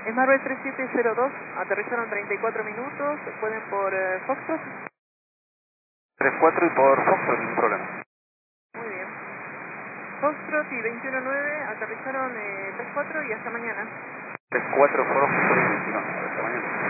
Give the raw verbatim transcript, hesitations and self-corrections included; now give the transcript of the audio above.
Smart tres siete cero dos, aterrizaron treinta y cuatro minutos, pueden por eh, Foxtrot. tres cuatro y por Foxtrot, ningún problema. Muy bien. Foxtrot y veintiuno nueve, aterrizaron eh, tres cuatro y hasta mañana. tres cuatro por Foxtrot y veintiuno, hasta mañana.